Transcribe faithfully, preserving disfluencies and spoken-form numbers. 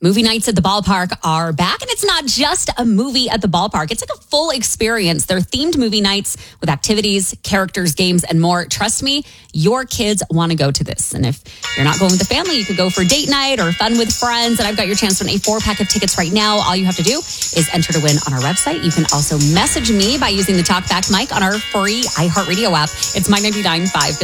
Movie nights at the ballpark are back, and it's not just a movie at the ballpark. It's like a full experience. They're themed movie nights with activities, characters, games, and more. Trust me, your kids want to go to this. And if you're not going with the family, you could go for date night or fun with friends. And I've got your chance to win a four-pack of tickets right now. All you have to do is enter to win on our website. You can also message me by using the TalkBack mic on our free iHeartRadio app. It's My ninety-nine point five.